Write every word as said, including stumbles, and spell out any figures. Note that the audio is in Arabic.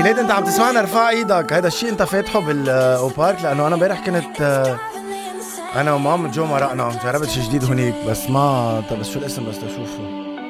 ميلاد انت عم تسمعنا ارفع ايدك، هيدا الشيء انت فاتحه بالاوبارك؟ لانه انا امبارح كنت آه، انا ومام جو مرقنا جربت شي جديد هونيك بس ما، طب بس شو الاسم بس تشوفه.